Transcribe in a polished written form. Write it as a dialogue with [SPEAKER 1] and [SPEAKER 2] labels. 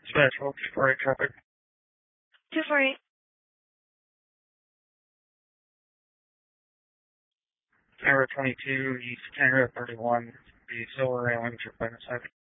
[SPEAKER 1] Special 248 traffic.
[SPEAKER 2] 248.
[SPEAKER 1] Tower 22, East Canada 31, the silver railing, trip by the side.